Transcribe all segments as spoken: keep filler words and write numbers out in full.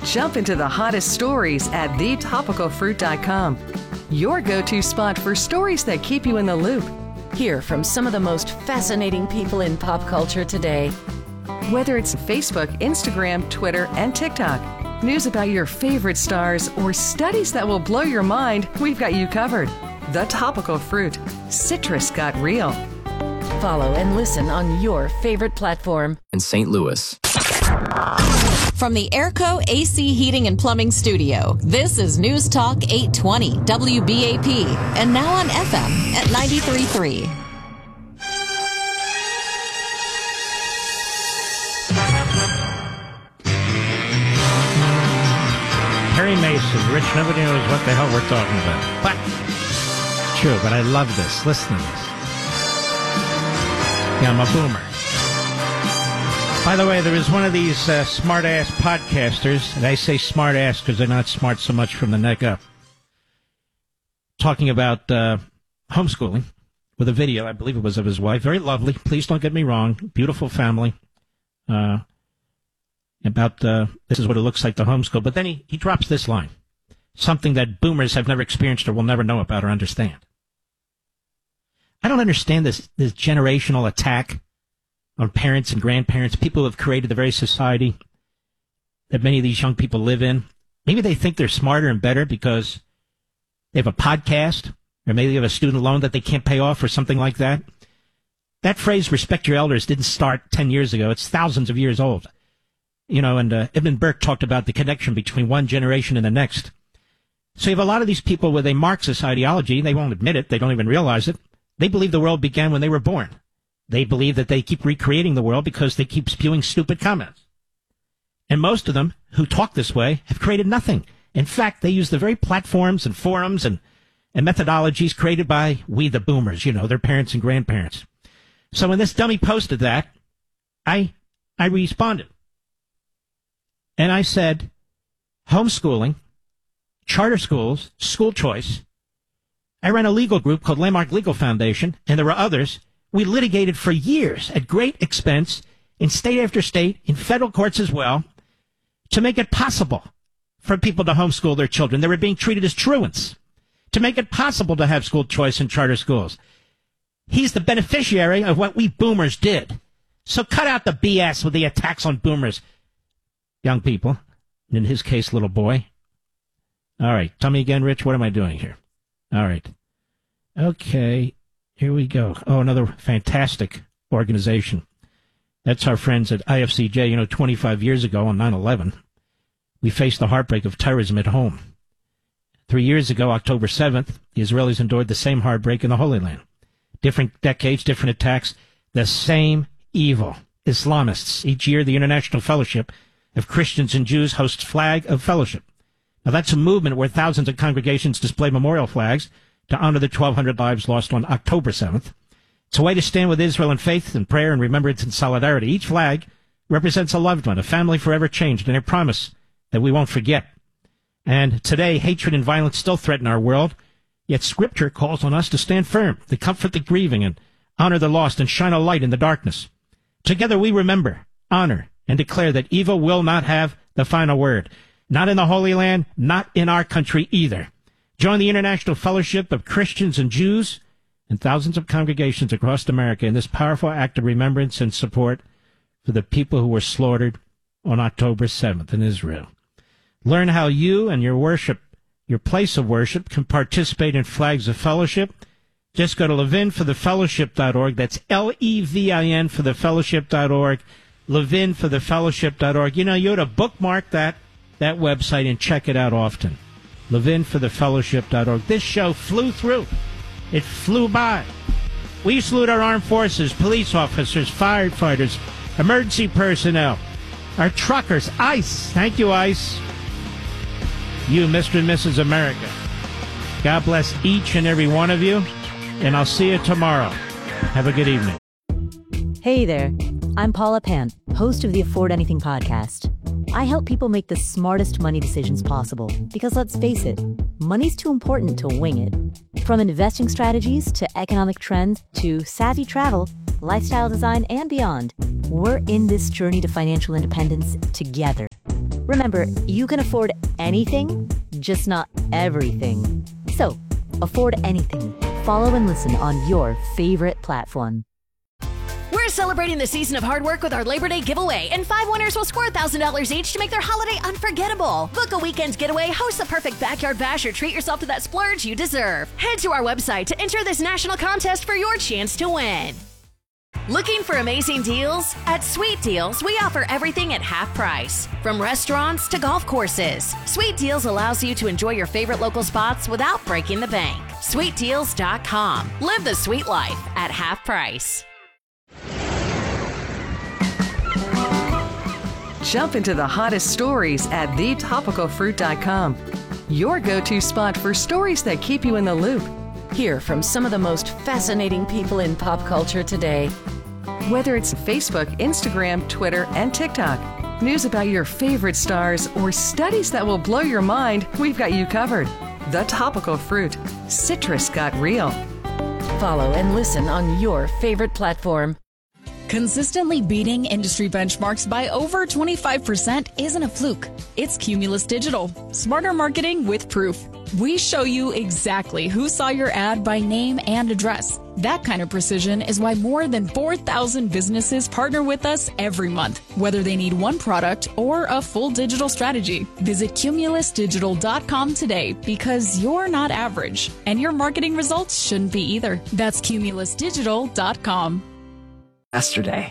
Jump into the hottest stories at the topical fruit dot com. Your go-to spot for stories that keep you in the loop. Hear from some of the most fascinating people in pop culture today. Whether it's Facebook, Instagram, Twitter, and TikTok, news about your favorite stars, or studies that will blow your mind, we've got you covered. The Topical Fruit. Citrus got real. Follow and listen on your favorite platform. In Saint Louis. From the Airco A C Heating and Plumbing Studio, this is News Talk eight twenty W B A P, and now on F M at ninety-three point three. Perry Mason, Rich, nobody knows what the hell we're talking about. But, true, but I love this. Listen to this. Yeah, I'm a boomer. By the way, there is one of these uh, smart-ass podcasters, and I say smart-ass because they're not smart so much from the neck up, talking about uh, homeschooling with a video, I believe it was of his wife. Very lovely. Please don't get me wrong. Beautiful family. Uh, about uh, this is what it looks like to homeschool. But then he, he drops this line, something that boomers have never experienced or will never know about or understand. I don't understand this, this generational attack on parents and grandparents, people who have created the very society that many of these young people live in. Maybe they think they're smarter and better because they have a podcast, or maybe they have a student loan that they can't pay off or something like that. That phrase, respect your elders, didn't start ten years ago. It's thousands of years old. You know, and uh, Ibn Burke talked about the connection between one generation and the next. So you have a lot of these people with a Marxist ideology. They won't admit it. They don't even realize it. They believe the world began when they were born. They believe that they keep recreating the world because they keep spewing stupid comments. And most of them who talk this way have created nothing. In fact, they use the very platforms and forums and, and methodologies created by we the boomers, you know, their parents and grandparents. So when this dummy posted that, I I responded. And I said, homeschooling, charter schools, school choice. I ran a legal group called Landmark Legal Foundation, and there were others. We litigated for years at great expense in state after state, in federal courts as well, to make it possible for people to homeschool their children. They were being treated as truants. To make it possible to have school choice in charter schools. He's the beneficiary of what we boomers did. So cut out the B S with the attacks on boomers. Young people, in his case, little boy. All right, tell me again, Rich, what am I doing here? All right. Okay. Here we go. Oh, another fantastic organization. That's our friends at I F C J. You know, twenty-five years ago on nine eleven, we faced the heartbreak of terrorism at home. Three years ago, October seventh, the Israelis endured the same heartbreak in the Holy Land. Different decades, different attacks, the same evil. Islamists. Each year, the International Fellowship of Christians and Jews hosts Flag of Fellowship. Now, that's a movement where thousands of congregations display memorial flags to honor the twelve hundred lives lost on October seventh. It's a way to stand with Israel in faith and prayer and remembrance and solidarity. Each flag represents a loved one, a family forever changed, and a promise that we won't forget. And today, hatred and violence still threaten our world, yet Scripture calls on us to stand firm, to comfort the grieving and honor the lost and shine a light in the darkness. Together we remember, honor, and declare that evil will not have the final word. Not in the Holy Land, not in our country either. Join the International Fellowship of Christians and Jews and thousands of congregations across America in this powerful act of remembrance and support for the people who were slaughtered on October seventh in Israel. Learn how you and your worship, your place of worship, can participate in Flags of Fellowship. Just go to levin for the fellowship dot org. That's L E V I N for the fellowship dot org. levin for the fellowship dot org. You know, you ought to bookmark that, that website and check it out often. levin for the fellowship dot org. This show flew through. It flew by. We salute our armed forces, police officers, firefighters, emergency personnel, our truckers, ICE. Thank you, ICE. You, Mister and Missus America. God bless each and every one of you, and I'll see you tomorrow. Have a good evening. Hey there. I'm Paula Pant, host of the Afford Anything podcast. I help people make the smartest money decisions possible because, let's face it, money's too important to wing it. From investing strategies to economic trends to savvy travel, lifestyle design, and beyond, we're in this journey to financial independence together. Remember, you can afford anything, just not everything. So, afford anything. Follow and listen on your favorite platform. We're celebrating the season of hard work with our Labor Day giveaway, and five winners will score one thousand dollars each to make their holiday unforgettable. Book a weekend getaway, host the perfect backyard bash, or treat yourself to that splurge you deserve. Head to our website to enter this national contest for your chance to win. Looking for amazing deals? At Sweet Deals, we offer everything at half price. From restaurants to golf courses, Sweet Deals allows you to enjoy your favorite local spots without breaking the bank. sweet deals dot com. Live the sweet life at half price. Jump into the hottest stories at the topical fruit dot com. Your go-to spot for stories that keep you in the loop. Hear from some of the most fascinating people in pop culture today. Whether it's Facebook, Instagram, Twitter, and TikTok, news about your favorite stars, or studies that will blow your mind, we've got you covered. The Topical Fruit. Citrus got real. Follow and listen on your favorite platform. Consistently beating industry benchmarks by over twenty-five percent isn't a fluke. It's Cumulus Digital. Smarter marketing with proof. We show you exactly who saw your ad by name and address. That kind of precision is why more than four thousand businesses partner with us every month, whether they need one product or a full digital strategy. Visit cumulus digital dot com today, because you're not average, and your marketing results shouldn't be either. That's cumulus digital dot com. Yesterday.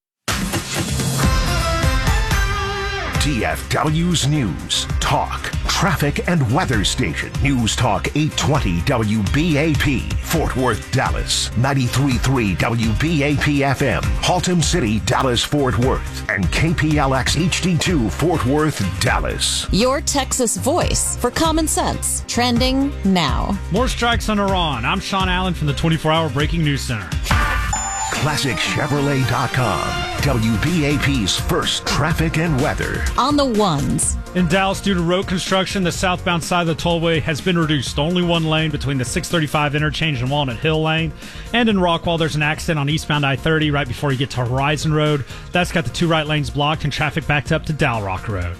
D F W's News, Talk, Traffic and Weather Station. News Talk eight twenty W B A P, Fort Worth, Dallas. ninety-three point three W B A P F M, Haltom City, Dallas, Fort Worth. And K P L X H D two, Fort Worth, Dallas. Your Texas voice for common sense. Trending now. More strikes on Iran. I'm Sean Allen from the twenty-four hour Breaking News Center. Classic Chevrolet dot com, W B A P's first traffic and weather. On the ones. In Dallas, due to road construction, the southbound side of the tollway has been reduced to only one lane between the six thirty-five interchange and Walnut Hill Lane. And in Rockwall, there's an accident on eastbound I thirty right before you get to Horizon Road. That's got the two right lanes blocked and traffic backed up to Dal Rock Road.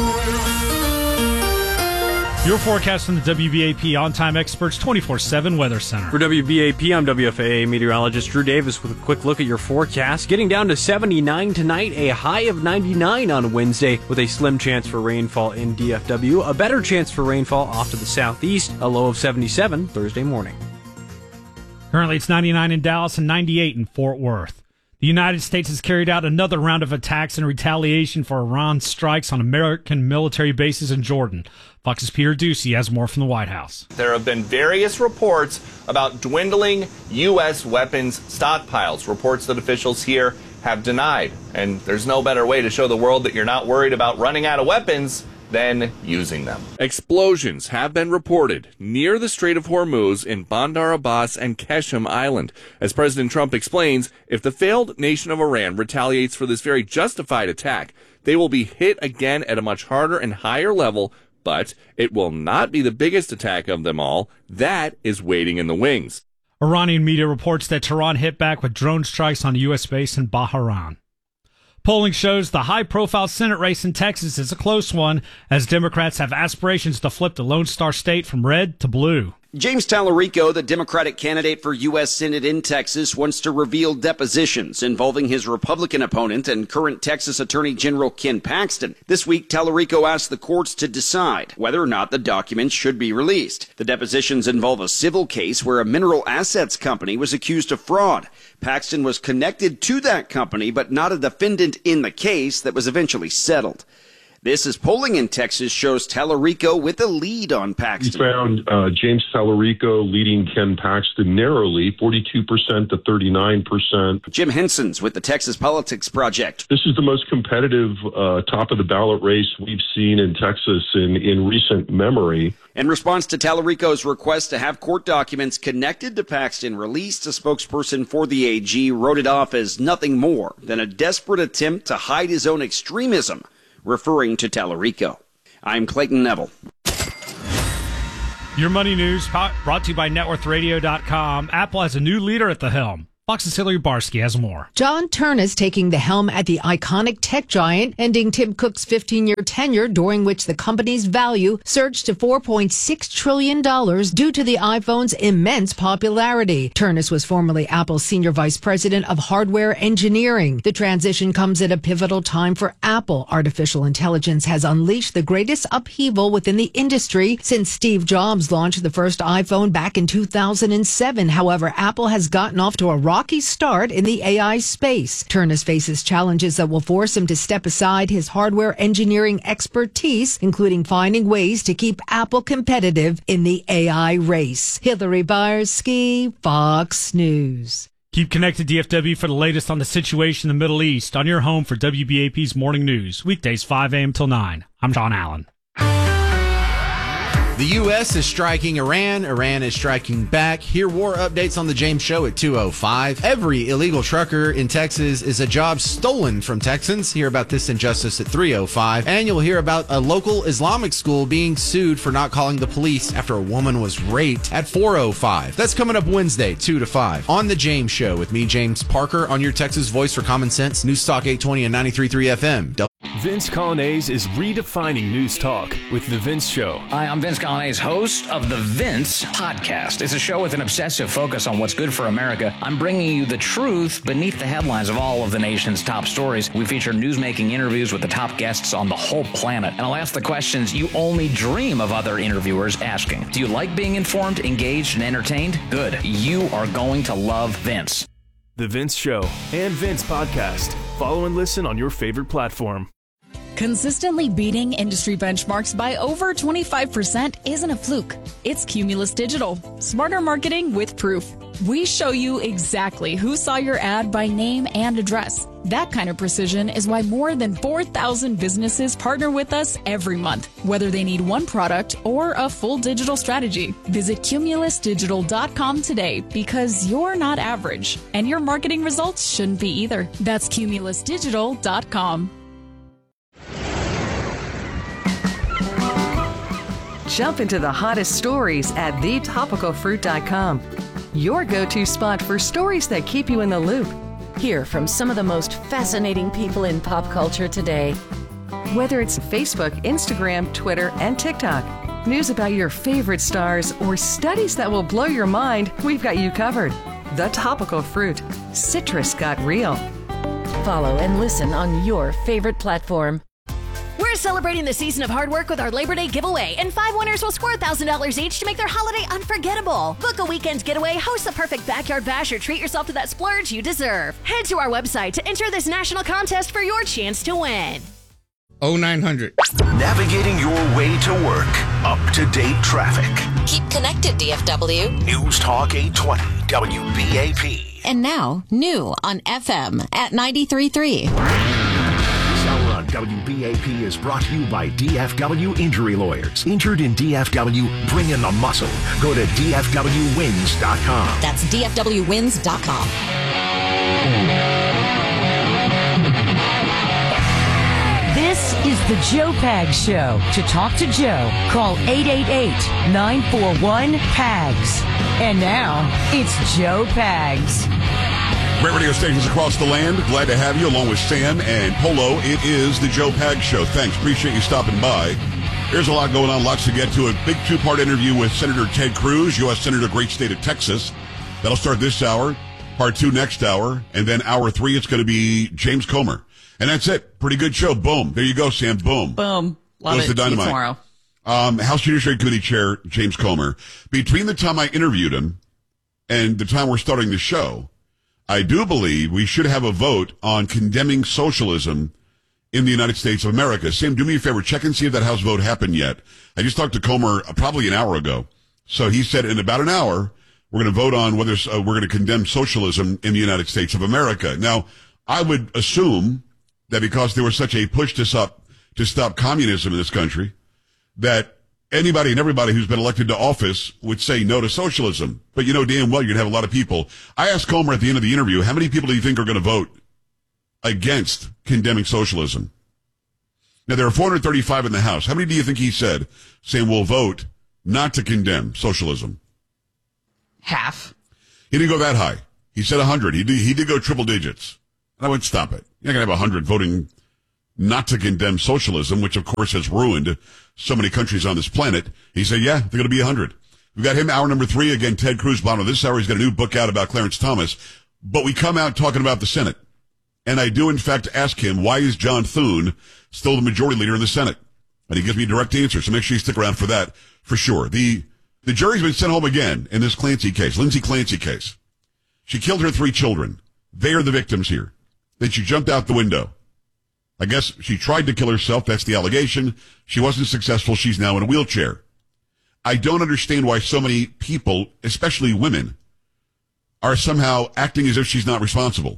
Your forecast from the W B A P On-Time Experts twenty-four seven Weather Center. For W B A P, I'm W F A A meteorologist Drew Davis with a quick look at your forecast. Getting down to seventy-nine tonight, a high of ninety-nine on Wednesday, with a slim chance for rainfall in D F W. A better chance for rainfall off to the southeast, a low of seventy-seven Thursday morning. Currently, it's ninety-nine in Dallas and ninety-eight in Fort Worth. The United States has carried out another round of attacks in retaliation for Iran's strikes on American military bases in Jordan. Fox's Peter Ducey has more from the White House. There have been various reports about dwindling U S weapons stockpiles, reports that officials here have denied. And there's no better way to show the world that you're not worried about running out of weapons than using them. Explosions have been reported near the Strait of Hormuz in Bandar Abbas and Qeshm Island. As President Trump explains, if the failed nation of Iran retaliates for this very justified attack, they will be hit again at a much harder and higher level, but it will not be the biggest attack of them all. That is waiting in the wings. Iranian media reports that Tehran hit back with drone strikes on a U S base in Bahrain. Polling shows the high-profile Senate race in Texas is a close one, as Democrats have aspirations to flip the Lone Star State from red to blue. James Tallarico, the Democratic candidate for U S Senate in Texas, wants to reveal depositions involving his Republican opponent and current Texas Attorney General Ken Paxton. This week, Tallarico asked the courts to decide whether or not the documents should be released. The depositions involve a civil case where a mineral assets company was accused of fraud. Paxton was connected to that company, but not a defendant in the case that was eventually settled. This is polling in Texas shows Tallarico with a lead on Paxton. We found uh, James Tallarico leading Ken Paxton narrowly, forty-two percent to thirty-nine percent. Jim Henson's with the Texas Politics Project. This is the most competitive uh, top-of-the-ballot race we've seen in Texas in, in recent memory. In response to Tallarico's request to have court documents connected to Paxton released, a spokesperson for the A G wrote it off as nothing more than a desperate attempt to hide his own extremism, referring to Tallarico. I'm Clayton Neville. Your money news brought to you by net worth radio dot com. Apple has a new leader at the helm. Fox's Hillary Barsky has more. John Ternus taking the helm at the iconic tech giant, ending Tim Cook's fifteen-year tenure, during which the company's value surged to four point six trillion dollars due to the iPhone's immense popularity. Ternus was formerly Apple's senior vice president of hardware engineering. The transition comes at a pivotal time for Apple. Artificial intelligence has unleashed the greatest upheaval within the industry since Steve Jobs launched the first iPhone back in two thousand seven. However, Apple has gotten off to a rocky start in the A I space. Ternus faces challenges that will force him to step aside his hardware engineering expertise, including finding ways to keep Apple competitive in the A I race. Hillary Barsky, Fox News. Keep connected, D F W, for the latest on the situation in the Middle East on your home for W B A P's Morning News, weekdays five a.m. till nine. I'm John Allen. The U S is striking Iran. Iran is striking back. Hear war updates on the James Show at two oh five. Every illegal trucker in Texas is a job stolen from Texans. Hear about this injustice at three oh five. And you'll hear about a local Islamic school being sued for not calling the police after a woman was raped at four oh five. That's coming up Wednesday, two to five, on the James Show with me, James Parker, on your Texas voice for common sense, News Talk eight twenty and ninety-three point three F M. Vince Colonnese is redefining news talk with The Vince Show. Hi, I'm Vince Colonnese, host of The Vince Podcast. It's a show with an obsessive focus on what's good for America. I'm bringing you the truth beneath the headlines of all of the nation's top stories. We feature newsmaking interviews with the top guests on the whole planet. And I'll ask the questions you only dream of other interviewers asking. Do you like being informed, engaged, and entertained? Good. You are going to love Vince. The Vince Show and Vince Podcast. Follow and listen on your favorite platform. Consistently beating industry benchmarks by over twenty-five percent isn't a fluke. It's Cumulus Digital. Smarter marketing with proof. We show you exactly who saw your ad by name and address. That kind of precision is why more than four thousand businesses partner with us every month, whether they need one product or a full digital strategy. Visit cumulus digital dot com today, because you're not average, and your marketing results shouldn't be either. That's cumulus digital dot com. Jump into the hottest stories at the topical fruit dot com. Your go-to spot for stories that keep you in the loop. Hear from some of the most fascinating people in pop culture today. Whether it's Facebook, Instagram, Twitter, and TikTok, news about your favorite stars, or studies that will blow your mind, we've got you covered. The Topical Fruit. Citrus got real. Follow and listen on your favorite platform. We're celebrating the season of hard work with our Labor Day giveaway, and five winners will score one thousand dollars each to make their holiday unforgettable. Book a weekend getaway, host the perfect backyard bash, or treat yourself to that splurge you deserve. Head to our website to enter this national contest for your chance to win. oh nine hundred. Navigating your way to work. Up-to-date traffic. Keep connected, D F W. News Talk eight twenty W B A P. And now, new on F M at ninety-three point three. On W B A P is brought to you by D F W Injury Lawyers. Injured in D F W, bring in the muscle. Go to D F W wins dot com. That's D F W wins dot com. This is the Joe Pags Show. To talk to Joe, call eight eight eight, nine four one, P A G S. And now, it's Joe Pags. Great radio stations across the land. Glad to have you along with Sam and Polo. It is the Joe Pags Show. Thanks. Appreciate you stopping by. There's a lot going on, lots to get to. A big two-part interview with Senator Ted Cruz, U S Senator, great state of Texas. That'll start this hour. Part two next hour. And then hour three, it's going to be James Comer. And that's it. Pretty good show. Boom. There you go, Sam. Boom. Boom. Love Goes it. the dynamite. See you tomorrow. Um, House Judiciary Committee Chair James Comer. Between the time I interviewed him and the time we're starting the show, I do believe we should have a vote on condemning socialism in the United States of America. Sam, do me a favor. Check and see if that House vote happened yet. I just talked to Comer probably an hour ago. So he said in about an hour, we're going to vote on whether uh, we're going to condemn socialism in the United States of America. Now, I would assume that because there was such a push to stop, to stop communism in this country, that anybody and everybody who's been elected to office would say no to socialism. But you know damn well you're going to have a lot of people. I asked Comer at the end of the interview, how many people do you think are going to vote against condemning socialism? Now, there are four hundred thirty-five in the House. How many do you think he said saying we'll vote not to condemn socialism? Half. He didn't go that high. He said one hundred. He did, he did go triple digits. And I went, stop it. You're not going to have one hundred voting not to condemn socialism, which, of course, has ruined so many countries on this planet. He said, yeah, they're going to be one hundred. We've got him, hour number three. Again, Ted Cruz, bottom of this hour. He's got a new book out about Clarence Thomas. But we come out talking about the Senate. And I do, in fact, ask him, why is John Thune still the majority leader in the Senate? And he gives me a direct answer, so make sure you stick around for that, for sure. The the jury's been sent home again in this Clancy case, Lindsay Clancy case. She killed her three children. They are the victims here. Then she jumped out the window. I guess she tried to kill herself. That's the allegation. She wasn't successful. She's now in a wheelchair. I don't understand why so many people, especially women, are somehow acting as if she's not responsible.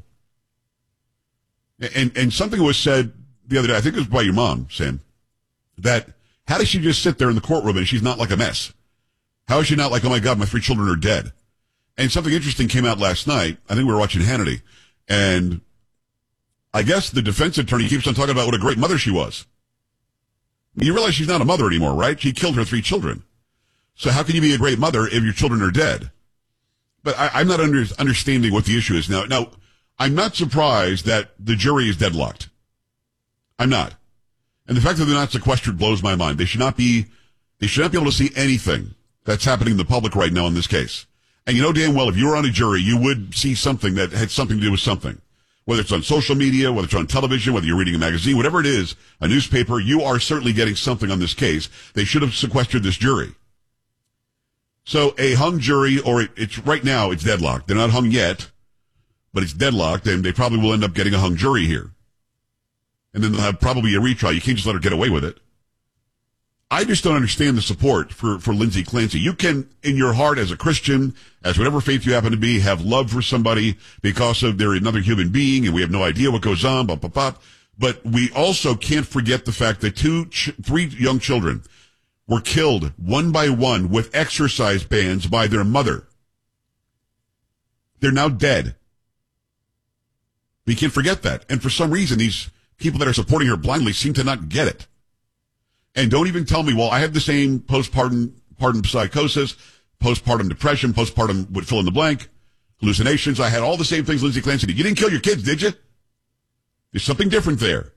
And and something was said the other day, I think it was by your mom, Sam, that how does she just sit there in the courtroom and she's not like a mess? How is she not like, oh my God, my three children are dead? And something interesting came out last night. I think we were watching Hannity. And I guess the defense attorney keeps on talking about what a great mother she was. You realize she's not a mother anymore, right? She killed her three children. So how can you be a great mother if your children are dead? But I, I'm not under, understanding what the issue is now. Now, I'm not surprised that the jury is deadlocked. I'm not. And the fact that they're not sequestered blows my mind. They should not be, they should not be able to see anything that's happening in the public right now in this case. And you know damn well, if you were on a jury, you would see something that had something to do with something. Whether it's on social media, whether it's on television, whether you're reading a magazine, whatever it is, a newspaper, you are certainly getting something on this case. They should have sequestered this jury. So a hung jury, or it, it's right now, it's deadlocked. They're not hung yet, but it's deadlocked, and they probably will end up getting a hung jury here. And then they'll have probably a retrial. You can't just let her get away with it. I just don't understand the support for, for Lindsay Clancy. You can, in your heart as a Christian, as whatever faith you happen to be, have love for somebody because of they're another human being and we have no idea what goes on, blah, blah, blah. But we also can't forget the fact that two, ch- three young children were killed one by one with exercise bands by their mother. They're now dead. We can't forget that. And for some reason, these people that are supporting her blindly seem to not get it. And don't even tell me, well, I have the same postpartum partum psychosis, postpartum depression, postpartum would fill in the blank, hallucinations. I had all the same things Lindsay Clancy did. You didn't kill your kids, did you? There's something different there.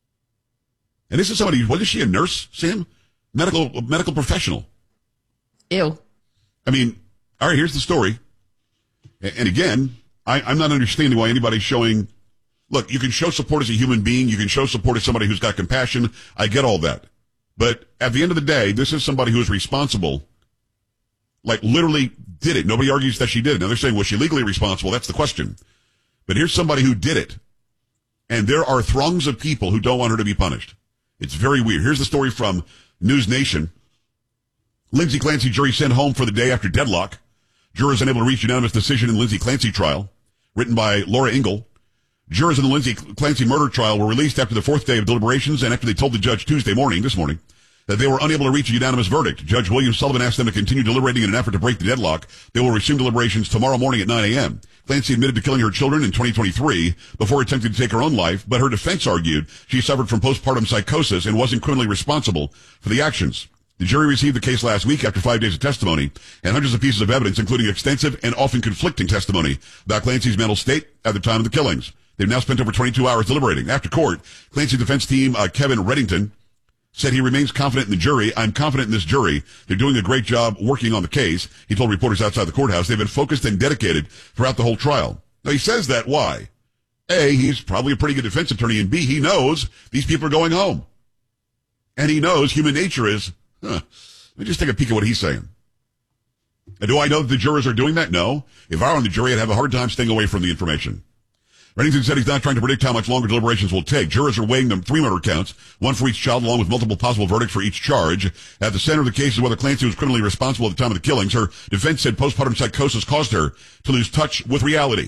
And this is somebody, wasn't she a nurse, Sam? Medical, medical professional. Ew. I mean, all right, here's the story. And again, I, I'm not understanding why anybody's showing, look, you can show support as a human being. You can show support as somebody who's got compassion. I get all that. But at the end of the day, this is somebody who is responsible, like literally did it. Nobody argues that she did. Now they're saying, was she legally responsible? That's the question. But here's somebody who did it. And there are throngs of people who don't want her to be punished. It's very weird. Here's the story from News Nation. Lindsay Clancy jury sent home for the day after deadlock. Jurors unable to reach unanimous decision in Lindsay Clancy trial. Written by Laura Ingle. Jurors in the Lindsay Clancy murder trial were released after the fourth day of deliberations and after they told the judge Tuesday morning, this morning, that they were unable to reach a unanimous verdict. Judge William Sullivan asked them to continue deliberating in an effort to break the deadlock. They will resume deliberations tomorrow morning at nine a.m. Clancy admitted to killing her children in twenty twenty-three before attempting to take her own life, but her defense argued she suffered from postpartum psychosis and wasn't criminally responsible for the actions. The jury received the case last week after five days of testimony and hundreds of pieces of evidence, including extensive and often conflicting testimony about Clancy's mental state at the time of the killings. They've now spent over twenty-two hours deliberating. After court, Clancy defense team uh, Kevin Reddington said he remains confident in the jury. I'm confident in this jury. They're doing a great job working on the case. He told reporters outside the courthouse they've been focused and dedicated throughout the whole trial. Now, he says that. Why? A, he's probably a pretty good defense attorney, and B, he knows these people are going home. And he knows human nature is, huh, let me just take a peek at what he's saying. And do I know that the jurors are doing that? No. If I were on the jury, I'd have a hard time staying away from the information. Reddington said he's not trying to predict how much longer deliberations will take. Jurors are weighing them three murder counts, one for each child, along with multiple possible verdicts for each charge. At the center of the case is whether Clancy was criminally responsible at the time of the killings. Her defense said postpartum psychosis caused her to lose touch with reality.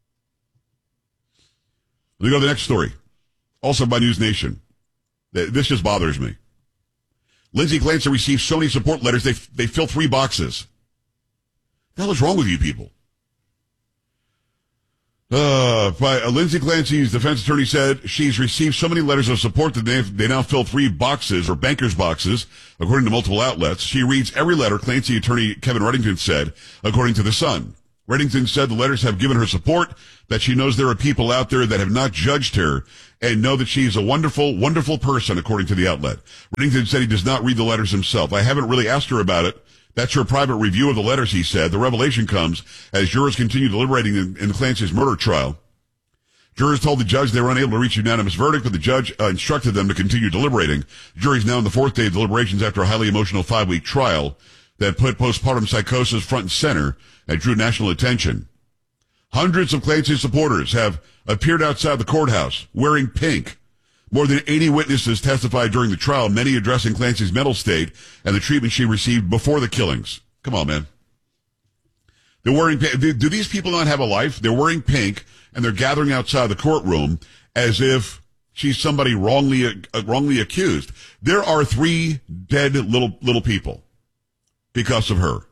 Let me go to the next story. Also by News Nation. This just bothers me. Lindsay Clancy received so many support letters, they, they fill three boxes. What the hell is wrong with you people? Uh, by, uh, Lindsay Clancy's defense attorney said she's received so many letters of support that they they now fill three boxes, or banker's boxes, according to multiple outlets. She reads every letter, Clancy attorney Kevin Reddington said, according to The Sun. Reddington said the letters have given her support, that she knows there are people out there that have not judged her and know that she is a wonderful, wonderful person, according to the outlet. Reddington said he does not read the letters himself. I haven't really asked her about it. That's her private review of the letters, he said. The revelation comes as jurors continue deliberating in, in Clancy's murder trial. Jurors told the judge they were unable to reach a unanimous verdict, but the judge uh, instructed them to continue deliberating. The jury's now in the fourth day of deliberations after a highly emotional five-week trial that put postpartum psychosis front and center and drew national attention. Hundreds of Clancy supporters have appeared outside the courthouse wearing pink. More than eighty witnesses testified during the trial, many addressing Clancy's mental state and the treatment she received before the killings. Come on, man. They're wearing pink. Do these people not have a life? They're wearing pink, and they're gathering outside the courtroom as if she's somebody wrongly uh, wrongly accused. There are three dead little little people because of her.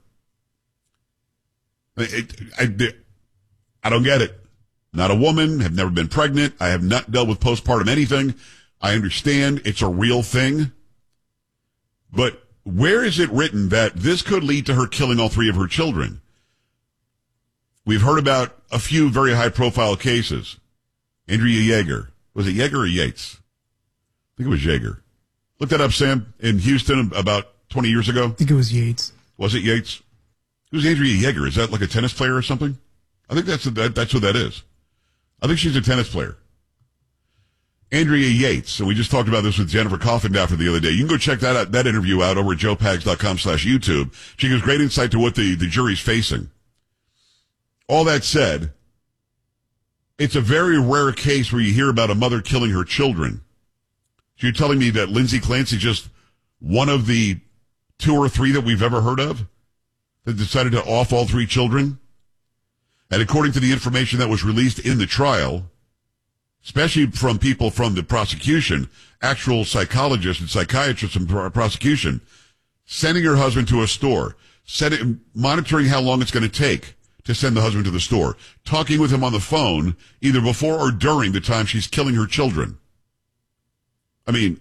It, I, I don't get it. Not a woman, have never been pregnant. I have not dealt with postpartum anything. I understand it's a real thing. But where is it written that this could lead to her killing all three of her children? We've heard about a few very high-profile cases. Andrea Yeager. Was it Yeager or Yates? I think it was Yeager. Look that up, Sam, in Houston about twenty years ago. I think it was Yates. Was it Yates? Who's Andrea Yeager? Is that like a tennis player or something? I think that's that, that's what that is. I think she's a tennis player. Andrea Yates, and we just talked about this with Jennifer Coffindaffer the other day. You can go check that out, that interview out over at joe pags dot com slash YouTube. She gives great insight to what the, the jury's facing. All that said, it's a very rare case where you hear about a mother killing her children. So you're telling me that Lindsay Clancy just one of the two or three that we've ever heard of that decided to off all three children? And according to the information that was released in the trial, especially from people from the prosecution, actual psychologists and psychiatrists from the prosecution, sending her husband to a store, setting, monitoring how long it's going to take to send the husband to the store, talking with him on the phone either before or during the time she's killing her children. I mean,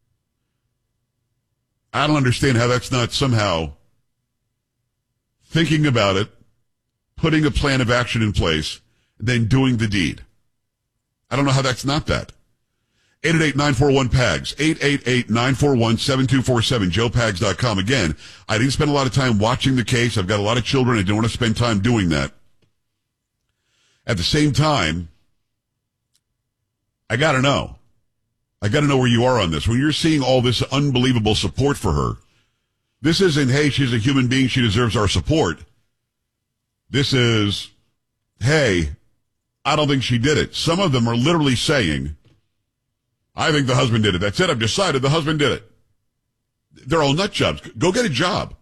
I don't understand how that's not somehow thinking about it, putting a plan of action in place, then doing the deed. I don't know how that's not that. eight eight eight, nine four one, P A G S, eight eight eight, nine four one, seven two four seven, joe pags dot com. Again, I didn't spend a lot of time watching the case. I've got a lot of children. I don't want to spend time doing that. At the same time, I got to know. I got to know where you are on this. When you're seeing all this unbelievable support for her, this isn't, hey, she's a human being, she deserves our support. This is, hey, I don't think she did it. Some of them are literally saying, I think the husband did it. That's it. I've decided the husband did it. They're all nut jobs. Go get a job.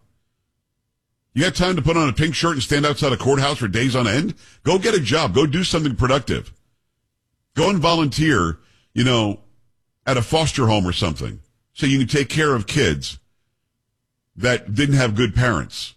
You got time to put on a pink shirt and stand outside a courthouse for days on end? Go get a job. Go do something productive. Go and volunteer, you know, at a foster home or something so you can take care of kids that didn't have good parents.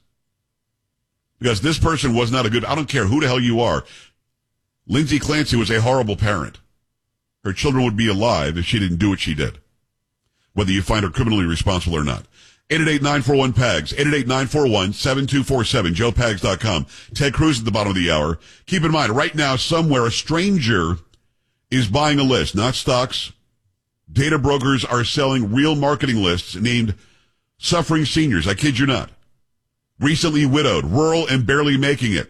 Because this person was not a good, I don't care who the hell you are. Lindsay Clancy was a horrible parent. Her children would be alive if she didn't do what she did, whether you find her criminally responsible or not. eight eight eight, nine four one, P A G S, eight eight eight, nine four one, seven two four seven, joe pags dot com. Ted Cruz at the bottom of the hour. Keep in mind, right now, somewhere a stranger is buying a list, not stocks. Data brokers are selling real marketing lists named Suffering Seniors. I kid you not. Recently widowed, rural and barely making it.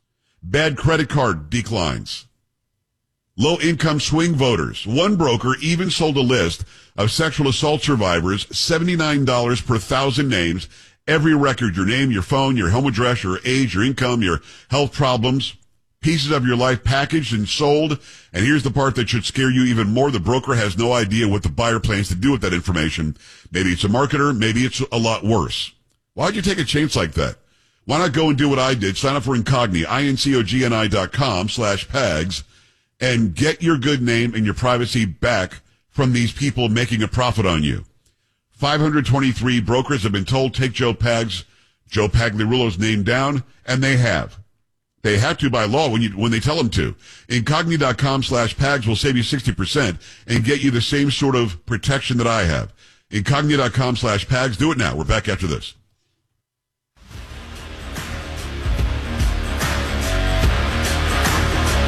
Bad credit card declines. Low-income swing voters. One broker even sold a list of sexual assault survivors, seventy-nine dollars per thousand names. Every record, your name, your phone, your home address, your age, your income, your health problems, pieces of your life packaged and sold. And here's the part that should scare you even more. The broker has no idea what the buyer plans to do with that information. Maybe it's a marketer. Maybe it's a lot worse. Why'd you take a chance like that? Why not go and do what I did? Sign up for Incogni, I-N-C-O-G-N-I dot com slash PAGS, and get your good name and your privacy back from these people making a profit on you. five hundred twenty-three brokers have been told, take Joe Pags, Joe Pagliarulo's name down, and they have. They have to by law when you when they tell them to. Incogni dot com slash PAGS will save you sixty percent and get you the same sort of protection that I have. Incogni dot com slash PAGS. Do it now. We're back after this.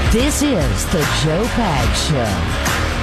This is the Joe Pags Show.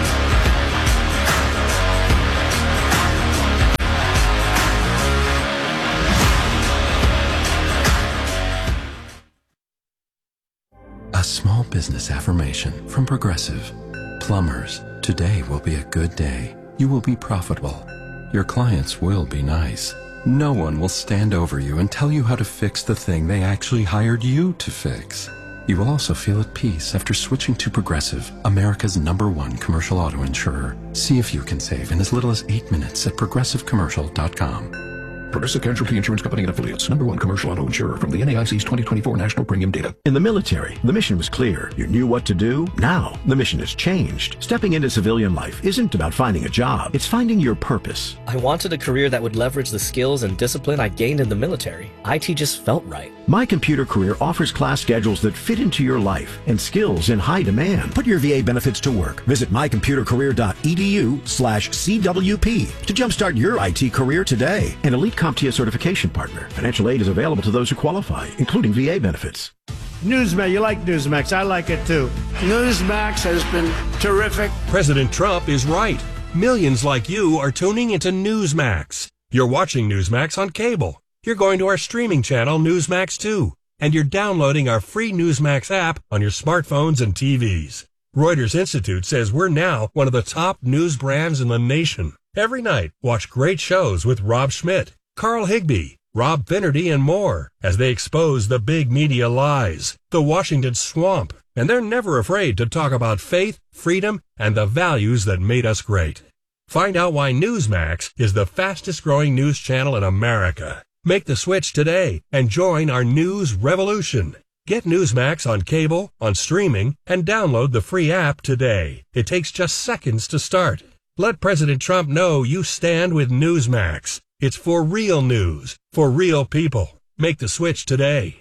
A small business affirmation from Progressive. Plumbers, today will be a good day. You will be profitable. Your clients will be nice. No one will stand over you and tell you how to fix the thing they actually hired you to fix. You will also feel at peace after switching to Progressive, America's number one commercial auto insurer. See if you can save in as little as eight minutes at progressive commercial dot com. Progressive Casualty Insurance Company and Affiliates. Number one commercial auto insurer from the N A I C's twenty twenty-four National Premium Data. In the military, the mission was clear. You knew what to do. Now, the mission has changed. Stepping into civilian life isn't about finding a job. It's finding your purpose. I wanted a career that would leverage the skills and discipline I gained in the military. I T just felt right. My Computer Career offers class schedules that fit into your life and skills in high demand. Put your V A benefits to work. Visit my computer career dot e d u slash C W P to jumpstart your I T career today. An Elite CompTIA certification partner. Financial aid is available to those who qualify, including V A benefits. Newsmax, you like Newsmax. I like it too. Newsmax has been terrific. President Trump is right. Millions like you are tuning into Newsmax. You're watching Newsmax on cable. You're going to our streaming channel, Newsmax two. And you're downloading our free Newsmax app on your smartphones and T Vs. Reuters Institute says we're now one of the top news brands in the nation. Every night, watch great shows with Rob Schmidt, Carl Higbie, Rob Finnerty, and more as they expose the big media lies, the Washington swamp, and they're never afraid to talk about faith, freedom, and the values that made us great. Find out why Newsmax is the fastest growing news channel in America. Make the switch today and join our news revolution. Get Newsmax on cable, on streaming, and download the free app today. It takes just seconds to start. Let President Trump know you stand with Newsmax. It's for real news, for real people. Make the switch today.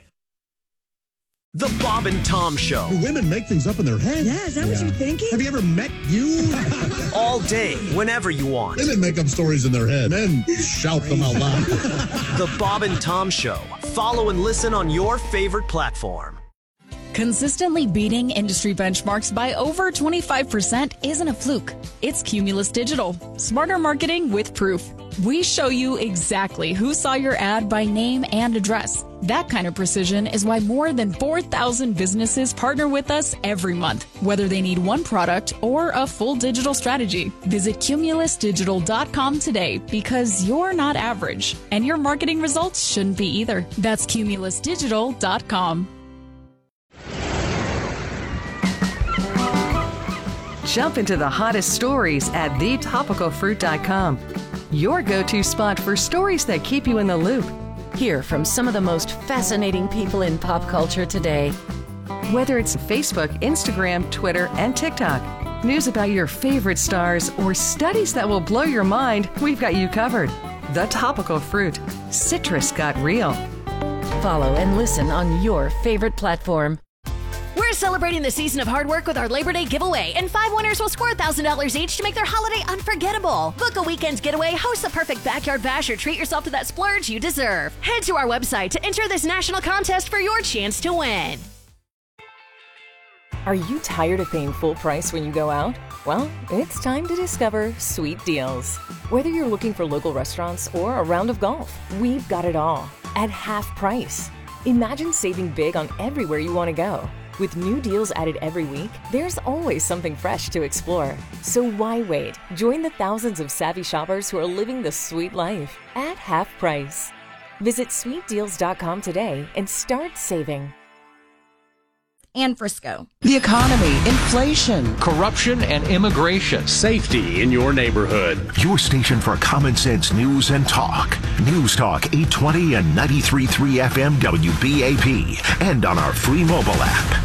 The Bob and Tom Show. Do women make things up in their head? Yeah, is that yeah. what you're thinking? Have you ever met you? All day, whenever you want. Women make up stories in their head. Men shout them out loud. The Bob and Tom Show. Follow and listen on your favorite platform. Consistently beating industry benchmarks by over twenty-five percent isn't a fluke. It's Cumulus Digital. Smarter marketing with proof. We show you exactly who saw your ad by name and address. That kind of precision is why more than four thousand businesses partner with us every month, whether they need one product or a full digital strategy. Visit cumulus digital dot com today because you're not average, and your marketing results shouldn't be either. That's cumulus digital dot com. Jump into the hottest stories at the topical fruit dot com. Your go-to spot for stories that keep you in the loop. Hear from some of the most fascinating people in pop culture today. Whether it's Facebook, Instagram, Twitter, and TikTok, news about your favorite stars, or studies that will blow your mind, we've got you covered. The Topical Fruit. Citrus got real. Follow and listen on your favorite platform. We're celebrating the season of hard work with our Labor Day giveaway, and five winners will score one thousand dollars each to make their holiday unforgettable. Book a weekend's getaway, host the perfect backyard bash, or treat yourself to that splurge you deserve. Head to our website to enter this national contest for your chance to win. Are you tired of paying full price when you go out? Well, it's time to discover Sweet Deals. Whether you're looking for local restaurants or a round of golf, we've got it all at half price. Imagine saving big on everywhere you want to go. With new deals added every week, there's always something fresh to explore. So why wait? Join the thousands of savvy shoppers who are living the sweet life at half price. Visit sweet deals dot com today and start saving. And Frisco. The economy, inflation, corruption and immigration, safety in your neighborhood. Your station for common sense news and talk. News Talk eight twenty and ninety-three point three F M W B A P and on our free mobile app.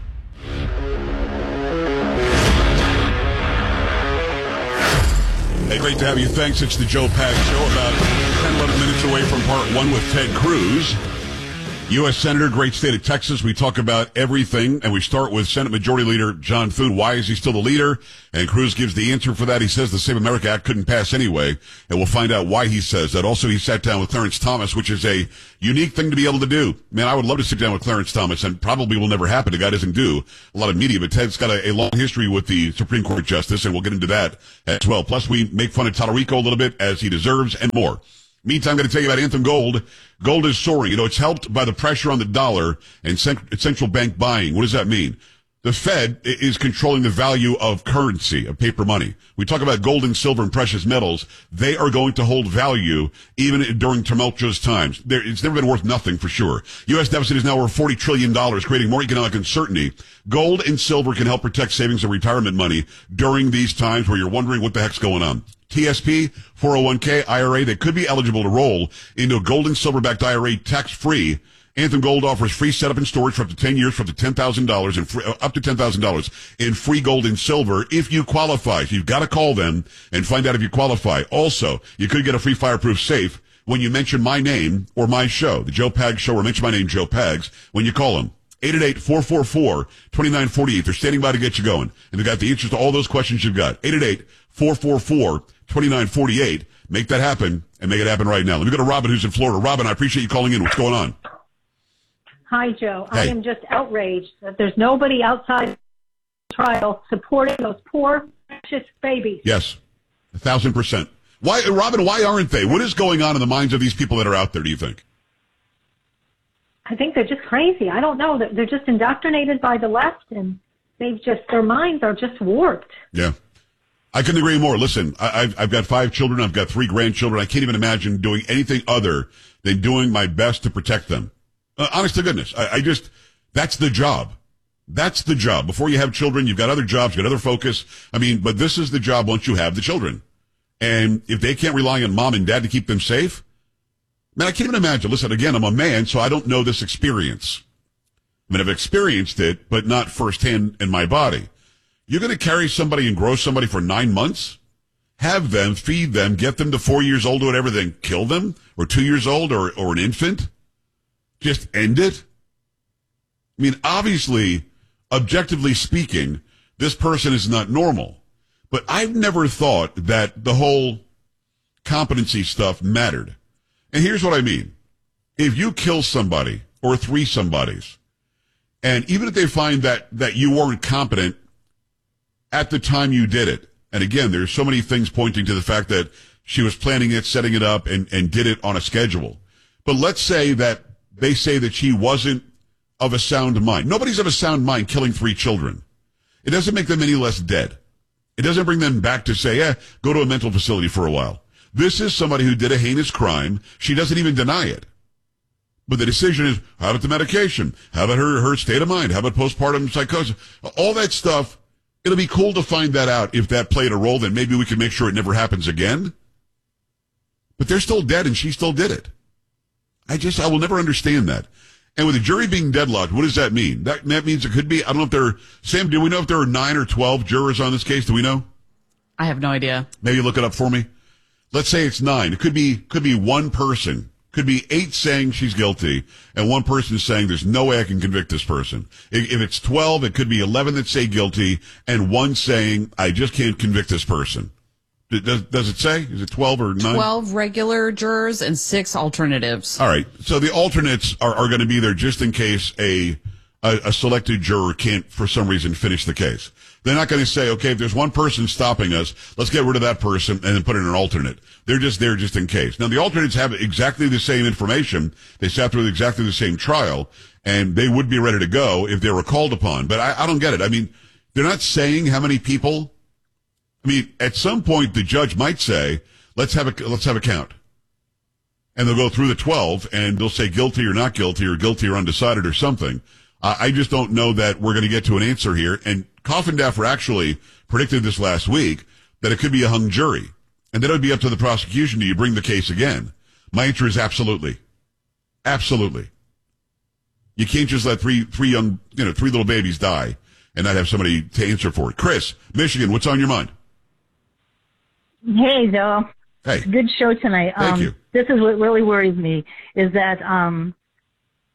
Hey, great to have you. Thanks. It's the Joe Pags Show. About ten, eleven minutes away from part one with Ted Cruz. U S. Senator, great state of Texas. We talk about everything, and we start with Senate Majority Leader John Thune. Why is he still the leader? And Cruz gives the answer for that. He says the Save America Act couldn't pass anyway, and we'll find out why he says that. Also, he sat down with Clarence Thomas, which is a unique thing to be able to do. Man, I would love to sit down with Clarence Thomas, and probably will never happen. The guy doesn't do a lot of media, but Ted's got a, a long history with the Supreme Court Justice, and we'll get into that as well. Plus, we make fun of Tallarico a little bit, as he deserves, and more. Meantime, I'm going to tell you about Anthem Gold. Gold is soaring. You know, it's helped by the pressure on the dollar and central bank buying. What does that mean? The Fed is controlling the value of currency, of paper money. We talk about gold and silver and precious metals. They are going to hold value even during tumultuous times. There, it's never been worth nothing for sure. U S deficit is now over forty trillion dollars, creating more economic uncertainty. Gold and silver can help protect savings and retirement money during these times where you're wondering what the heck's going on. T S P, four oh one k, I R A, they could be eligible to roll into a gold and silver-backed I R A tax-free. Anthem Gold offers free setup and storage for up to ten years for up to ten thousand dollars and free, uh, up to ten thousand dollars in free gold and silver if you qualify. So you've got to call them and find out if you qualify. Also, you could get a free fireproof safe when you mention my name or my show, the Joe Pags Show, or mention my name, Joe Pags, when you call them. eight eight eight, four four four, two nine four eight. They're standing by to get you going. And they've got the answers to all those questions you've got. eight eight eight, four four four, two nine four eight. Make that happen, and make it happen right now. Let me go to Robin, who's in Florida. Robin, I appreciate you calling in. What's going on? Hi, Joe. Hey. I am just outraged that there's nobody outside the trial supporting those poor, precious babies. Yes, a thousand percent. Why, Robin, why aren't they? What is going on in the minds of these people that are out there, do you think? I think they're just crazy. I don't know. They're just indoctrinated by the left, and they've just, their minds are just warped. Yeah. I couldn't agree more. Listen, I, I've, I've got five children. I've got three grandchildren. I can't even imagine doing anything other than doing my best to protect them. Uh, honest to goodness. I, I just, that's the job. That's the job. Before you have children, you've got other jobs, you've got other focus. I mean, but this is the job once you have the children. And if they can't rely on mom and dad to keep them safe, man, I can't even imagine. Listen, again, I'm a man, so I don't know this experience. I mean, I've experienced it, but not firsthand in my body. You're going to carry somebody and grow somebody for nine months, have them, feed them, get them to four years old or whatever, then kill them, or two years old, or, or an infant? Just end it? I mean, obviously, objectively speaking, this person is not normal. But I've never thought that the whole competency stuff mattered. And here's what I mean. If you kill somebody, or three somebodies, and even if they find that, that you weren't competent at the time you did it, and again, there's so many things pointing to the fact that she was planning it, setting it up, and, and did it on a schedule. But let's say that they say that she wasn't of a sound mind. Nobody's of a sound mind killing three children. It doesn't make them any less dead. It doesn't bring them back to say, yeah, go to a mental facility for a while. This is somebody who did a heinous crime. She doesn't even deny it. But the decision is, how about the medication? How about her, her state of mind? How about postpartum psychosis? All that stuff. It'll be cool to find that out. If that played a role, then maybe we can make sure it never happens again. But they're still dead, and she still did it. I just, I will never understand that. And with the jury being deadlocked, what does that mean? That, that means it could be, I don't know if there are, Sam, do we know if there are nine or twelve jurors on this case? Do we know? I have no idea. Maybe look it up for me. Let's say it's nine. It could be, could be one person. Could be eight saying she's guilty, and one person saying there's no way I can convict this person. If, if it's twelve, it could be eleven that say guilty, and one saying I just can't convict this person. Does, does it say? Is it twelve or nine? twelve regular jurors and six alternatives. All right. So the alternates are, are going to be there just in case a, a, a selected juror can't, for some reason, finish the case. They're not going to say, okay, if there's one person stopping us, let's get rid of that person and then put in an alternate. They're just there just in case. Now, the alternates have exactly the same information. They sat through exactly the same trial, and they would be ready to go if they were called upon. But I, I don't get it. I mean, they're not saying how many people. I mean, at some point, the judge might say, let's have a, let's have a count. And they'll go through the twelve, and they'll say guilty or not guilty, or guilty or undecided or something. Uh, I just don't know that we're going to get to an answer here. And Coffindaffer actually predicted this last week, that it could be a hung jury. And then it would be up to the prosecution. Do you bring the case again? My answer is absolutely. Absolutely. You can't just let three, three young, you know, three little babies die and not have somebody to answer for it. Chris, Michigan, what's on your mind? Hey, Joe. Hey. Good show tonight. Thank um, you. This is what really worries me, is that um,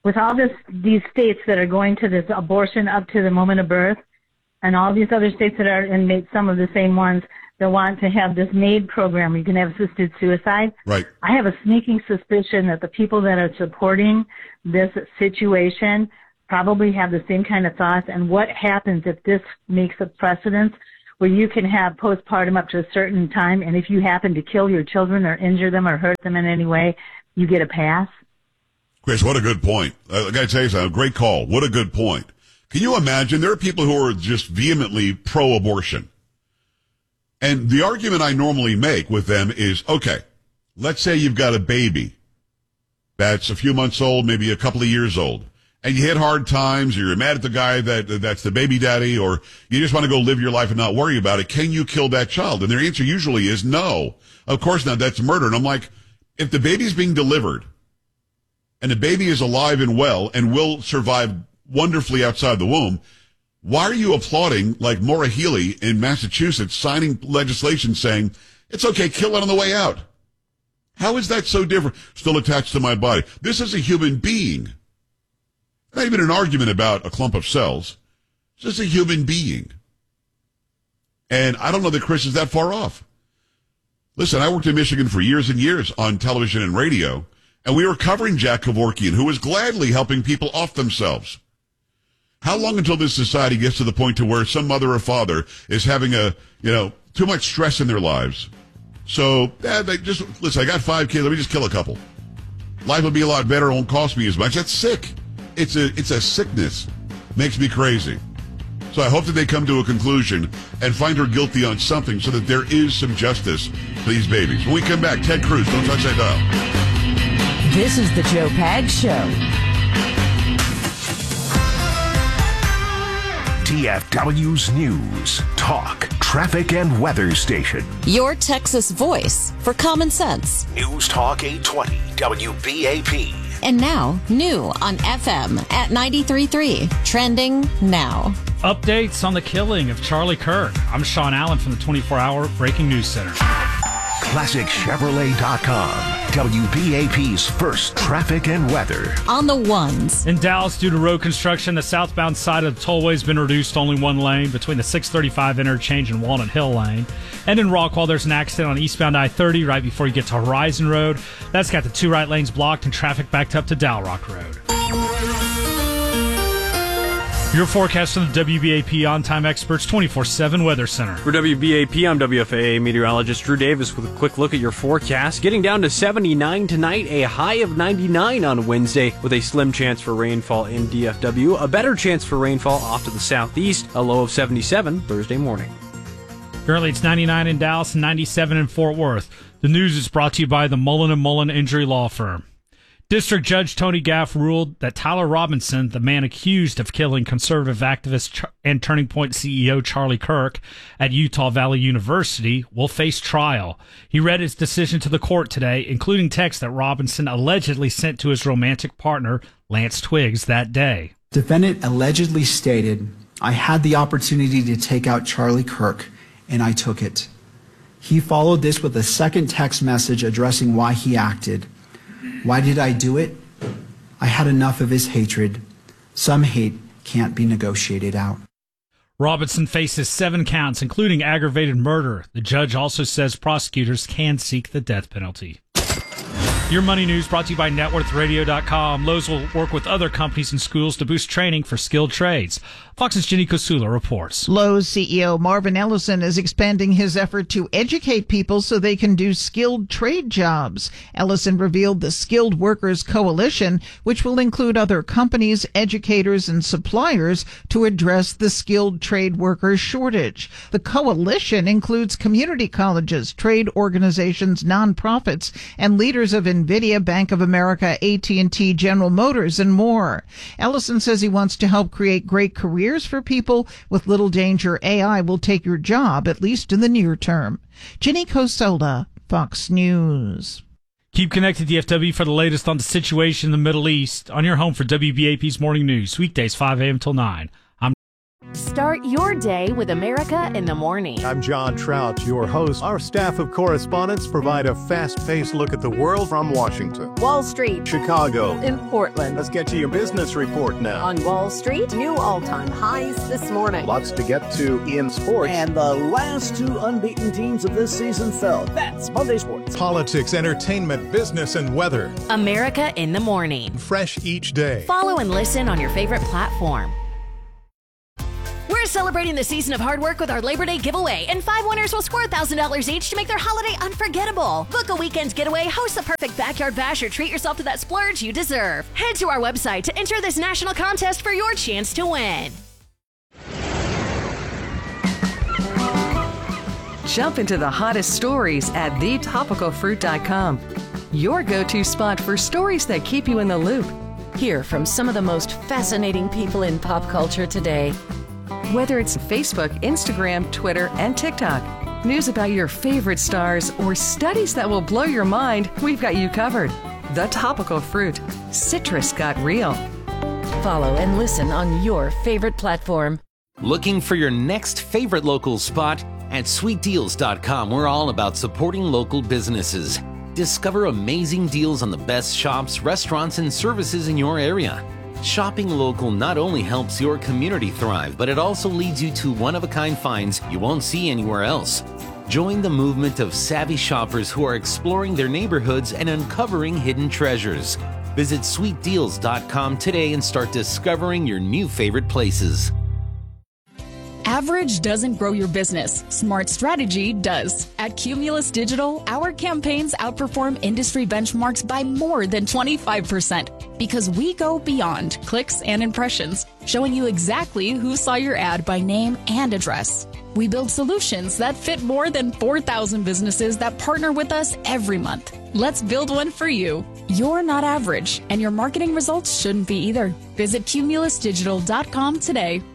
with all this, these states that are going to this abortion up to the moment of birth, and all these other states that are, and made some of the same ones that want to have this MAID program where you can have assisted suicide. Right. I have a sneaking suspicion that the people that are supporting this situation probably have the same kind of thoughts. And what happens if this makes a precedent where you can have postpartum up to a certain time, and if you happen to kill your children or injure them or hurt them in any way, you get a pass? Chris, what a good point. Uh, I got to tell you something. Great call. What a good point. Can you imagine? There are people who are just vehemently pro-abortion. And the argument I normally make with them is, okay, let's say you've got a baby that's a few months old, maybe a couple of years old, and you hit hard times, or you're mad at the guy that that's the baby daddy, or you just want to go live your life and not worry about it. Can you kill that child? And their answer usually is no. Of course not. That's murder. And I'm like, if the baby's being delivered and the baby is alive and well and will survive wonderfully outside the womb, why are you applauding, like Maura Healey in Massachusetts, signing legislation saying, it's okay, kill it on the way out? How is that so different? Still attached to my body. This is a human being. Not even an argument about a clump of cells. It's just a human being. And I don't know that Chris is that far off. Listen, I worked in Michigan for years and years on television and radio, and we were covering Jack Kevorkian, who was gladly helping people off themselves. How long until this society gets to the point to where some mother or father is having a, you know, too much stress in their lives? So, eh, they just, listen, I got five kids, let me just kill a couple. Life will be a lot better, it won't cost me as much. That's sick. It's a, it's a sickness. Makes me crazy. So I hope that they come to a conclusion and find her guilty on something so that there is some justice for these babies. When we come back, Ted Cruz, don't touch that dial. This is the Joe Pags Show. T F W's News, Talk, Traffic, and Weather Station. Your Texas voice for common sense. News Talk eight twenty W B A P. And now, new on F M at ninety-three point three. Trending now. Updates on the killing of Charlie Kirk. I'm Sean Allen from the twenty-four hour Breaking News Center. Classic Chevrolet dot com. W B A P's first traffic and weather. On the ones. In Dallas, due to road construction, the southbound side of the tollway has been reduced to only one lane between the six thirty-five interchange and Walnut Hill Lane. And in Rockwall, there's an accident on eastbound I thirty right before you get to Horizon Road. That's got the two right lanes blocked and traffic backed up to Dow Rock Road. Your forecast from the W B A P On-Time Experts twenty-four seven Weather Center. For W B A P, I'm W F A A meteorologist Drew Davis with a quick look at your forecast. Getting down to seventy-nine tonight, a high of ninety-nine on Wednesday with a slim chance for rainfall in D F W. A better chance for rainfall off to the southeast, a low of seventy-seven Thursday morning. Currently, it's ninety-nine in Dallas and ninety-seven in Fort Worth. The news is brought to you by the Mullen and Mullen Injury Law Firm. District Judge Tony Gaff ruled that Tyler Robinson, the man accused of killing conservative activist and Turning Point C E O Charlie Kirk at Utah Valley University, will face trial. He read his decision to the court today, including text that Robinson allegedly sent to his romantic partner, Lance Twiggs, that day. Defendant allegedly stated, "I had the opportunity to take out Charlie Kirk, and I took it." He followed this with a second text message addressing why he acted. "Why did I do it? I had enough of his hatred. Some hate can't be negotiated out." Robinson faces seven counts, including aggravated murder. The judge also says prosecutors can seek the death penalty. Your Money News brought to you by net worth radio dot com. Lowe's will work with other companies and schools to boost training for skilled trades. Fox's Jenny Kosula reports. Lowe's C E O Marvin Ellison is expanding his effort to educate people so they can do skilled trade jobs. Ellison revealed the Skilled Workers Coalition, which will include other companies, educators, and suppliers to address the skilled trade workers shortage. The coalition includes community colleges, trade organizations, nonprofits, and leaders of NVIDIA, Bank of America, A T and T, General Motors, and more. Ellison says he wants to help create great careers for people. With little danger, A I will take your job, at least in the near term. Jenny Coselda, Fox News. Keep connected to D F W for the latest on the situation in the Middle East on your home for W B A P's Morning News, weekdays five a.m. till nine. I'm Start your day with America in the morning. I'm John Trout, your host. Our staff of correspondents provide a fast-paced look at the world from Washington, Wall Street, Chicago, in Portland. Let's get to your business report now. On Wall Street, new all-time highs this morning. Lots to get to in sports. And the last two unbeaten teams of this season fell. That's Monday Sports. Politics, entertainment, business, and weather. America in the morning. Fresh each day. Follow and listen on your favorite platform. We're celebrating the season of hard work with our Labor Day giveaway, and five winners will score one thousand dollars each to make their holiday unforgettable. Book a weekend getaway, host the perfect backyard bash, or treat yourself to that splurge you deserve. Head to our website to enter this national contest for your chance to win. Jump into the hottest stories at the topical fruit dot com. Your go-to spot for stories that keep you in the loop. Hear from some of the most fascinating people in pop culture today. Whether it's Facebook, Instagram, Twitter, and TikTok, news about your favorite stars, or studies that will blow your mind, we've got you covered. The Topical Fruit. Citrus got real. Follow and listen on your favorite platform. Looking for your next favorite local spot? At sweet deals dot com, we're all about supporting local businesses. Discover amazing deals on the best shops, restaurants, and services in your area. Shopping local not only helps your community thrive, but it also leads you to one-of-a-kind finds you won't see anywhere else. Join the movement of savvy shoppers who are exploring their neighborhoods and uncovering hidden treasures. Visit sweet deals dot com today and start discovering your new favorite places. Average doesn't grow your business. Smart strategy does. At Cumulus Digital, our campaigns outperform industry benchmarks by more than twenty-five percent because we go beyond clicks and impressions, showing you exactly who saw your ad by name and address. We build solutions that fit more than four thousand businesses that partner with us every month. Let's build one for you. You're not average, and your marketing results shouldn't be either. Visit cumulus digital dot com today.